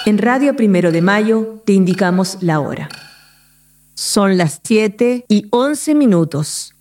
En Radio Primero de Mayo te indicamos la hora. Son las 7:11.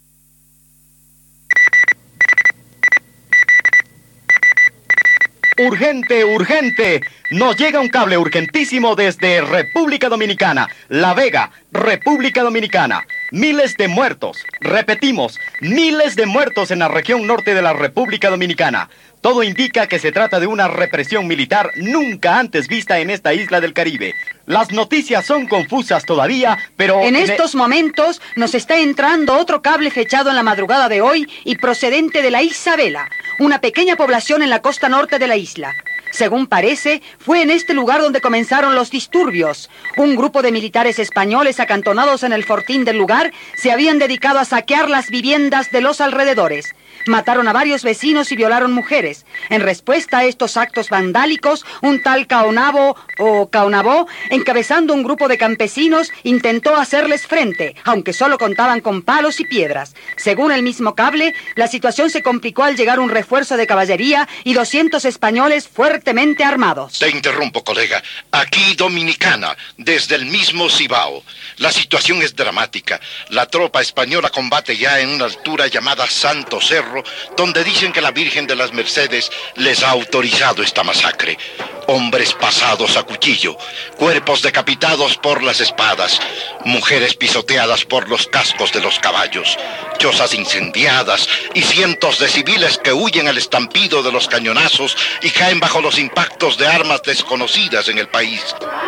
¡Urgente, urgente! Nos llega un cable urgentísimo desde República Dominicana, La Vega, República Dominicana. Miles de muertos, repetimos, miles de muertos en la región norte de la República Dominicana. Todo indica que se trata de una represión militar nunca antes vista en esta isla del Caribe. Las noticias son confusas todavía, pero... En estos momentos nos está entrando otro cable fechado en la madrugada de hoy y procedente de la Isabela, una pequeña población en la costa norte de la isla. Según parece, fue en este lugar donde comenzaron los disturbios. Un grupo de militares españoles acantonados en el fortín del lugar se habían dedicado a saquear las viviendas de los alrededores. Mataron a varios vecinos y violaron mujeres. En respuesta a estos actos vandálicos, un tal Caonabo o Caonabó, encabezando un grupo de campesinos, intentó hacerles frente, aunque solo contaban con palos y piedras. Según el mismo cable, la situación se complicó al llegar un refuerzo de caballería y 200 españoles fuertemente armados. Te interrumpo, colega. Aquí Dominicana, desde el mismo Cibao. La situación es dramática. La tropa española combate ya en una altura llamada Santo Cerro, donde dicen que la Virgen de las Mercedes les ha autorizado esta masacre. Hombres pasados a cuchillo, cuerpos decapitados por las espadas, mujeres pisoteadas por los cascos de los caballos, chozas incendiadas y cientos de civiles que huyen al estampido de los cañonazos y caen bajo los impactos de armas desconocidas en el país.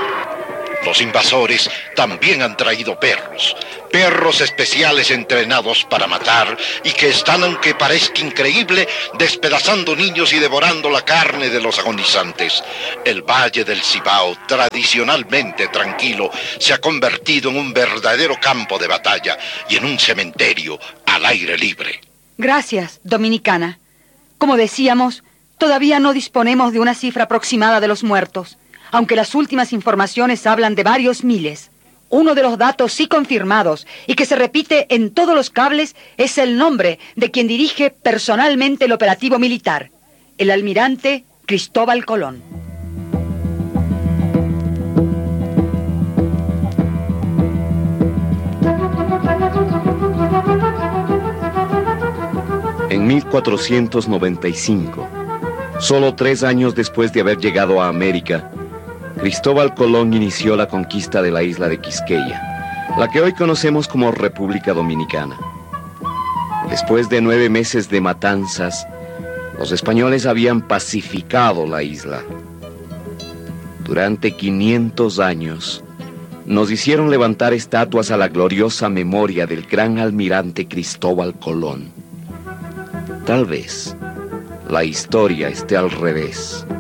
Los invasores también han traído perros especiales entrenados para matar y que están, aunque parezca increíble, despedazando niños y devorando la carne de los agonizantes. El Valle del Cibao, tradicionalmente tranquilo, se ha convertido en un verdadero campo de batalla y en un cementerio al aire libre. Gracias, Dominicana. Como decíamos, todavía no disponemos de una cifra aproximada de los muertos, aunque las últimas informaciones hablan de varios miles. Uno de los datos sí confirmados y que se repite en todos los cables es el nombre de quien dirige personalmente el operativo militar, el almirante Cristóbal Colón. En 1495, solo 3 años después de haber llegado a América, Cristóbal Colón inició la conquista de la isla de Quisqueya, la que hoy conocemos como República Dominicana. Después de 9 meses de matanzas, los españoles habían pacificado la isla. Durante 500 años, nos hicieron levantar estatuas a la gloriosa memoria del gran almirante Cristóbal Colón. Tal vez la historia esté al revés.